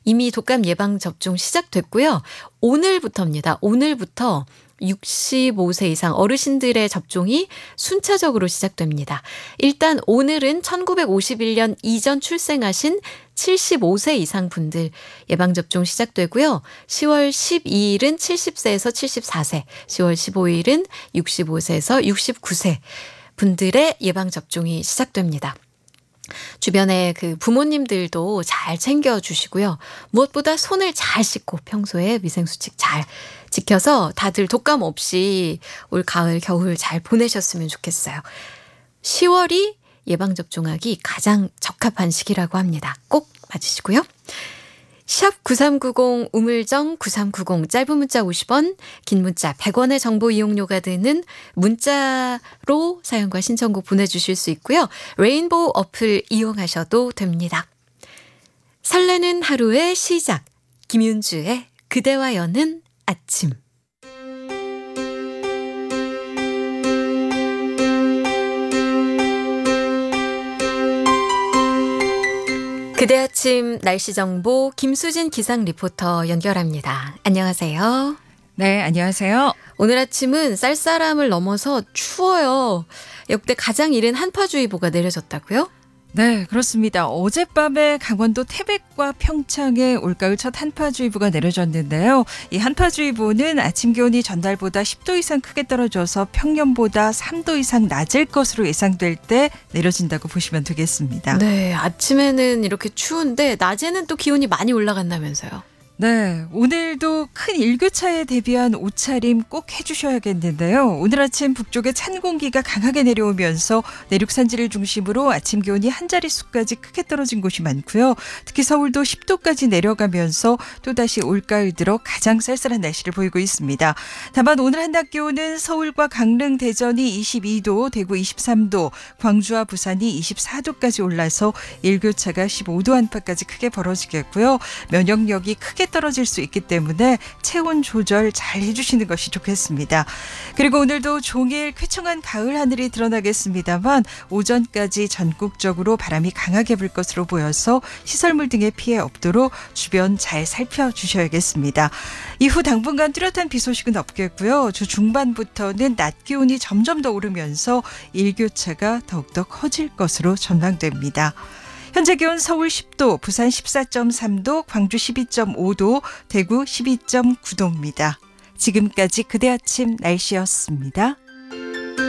이미 독감 예방 접종 시작됐고요. 오늘부터입니다. 오늘부터 65세 이상 어르신들의 접종이 순차적으로 시작됩니다. 일단 오늘은 1951년 이전 출생하신 75세 이상 분들 예방접종 시작되고요. 10월 12일은 70세에서 74세, 10월 15일은 65세에서 69세 분들의 예방접종이 시작됩니다. 주변에 그 부모님들도 잘 챙겨주시고요. 무엇보다 손을 잘 씻고 평소에 위생수칙 잘 지켜서 다들 독감 없이 올 가을, 겨울 잘 보내셨으면 좋겠어요. 10월이 예방접종하기 가장 적합한 시기라고 합니다. 꼭 맞으시고요. 샵 9390 우물정 9390 짧은 문자 50원, 긴 문자 100원의 정보 이용료가 드는 문자로 사연과 신청곡 보내주실 수 있고요. 레인보우 어플 이용하셔도 됩니다. 설레는 하루의 시작, 김윤주의 그대와 여는 아침. 그대 아침 날씨 정보 김수진 기상 리포터 연결합니다. 안녕하세요. 네, 안녕하세요. 오늘 아침은 쌀쌀함을 넘어서 추워요. 역대 가장 이른 한파주의보가 내려졌다고요? 네, 그렇습니다. 어젯밤에 강원도 태백과 평창에 올가을 첫 한파주의보가 내려졌는데요. 이 한파주의보는 아침 기온이 전날보다 10도 이상 크게 떨어져서 평년보다 3도 이상 낮을 것으로 예상될 때 내려진다고 보시면 되겠습니다. 네, 아침에는 이렇게 추운데 낮에는 또 기온이 많이 올라간다면서요. 네, 오늘도 큰 일교차에 대비한 옷차림 꼭 해주셔야겠는데요. 오늘 아침 북쪽에 찬 공기가 강하게 내려오면서 내륙 산지를 중심으로 아침 기온이 한 자릿수까지 크게 떨어진 곳이 많고요. 특히 서울도 10도까지 내려가면서 또다시 올가을 들어 가장 쌀쌀한 날씨를 보이고 있습니다. 다만 오늘 한낮 기온은 서울과 강릉, 대전이 22도, 대구 23도, 광주와 부산이 24도까지 올라서 일교차가 15도 안팎까지 크게 벌어지겠고요. 면역력이 크게 떨어질 수 있기 때문에 체온 조절 잘 해주시는 것이 좋겠습니다. 그리고 오늘도 종일 쾌청한 가을 하늘이 드러나겠습니다만 오전까지 전국적으로 바람이 강하게 불 것으로 보여서 시설물 등의 피해 없도록 주변 잘 살펴주셔야겠습니다. 이후 당분간 뚜렷한 비 소식은 없겠고요. 주 중반부터는 낮 기온이 점점 더 오르면서 일교차가 더욱더 커질 것으로 전망됩니다. 현재 기온 서울 10도, 부산 14.3도, 광주 12.5도, 대구 12.9도입니다. 지금까지 그대 아침 날씨였습니다.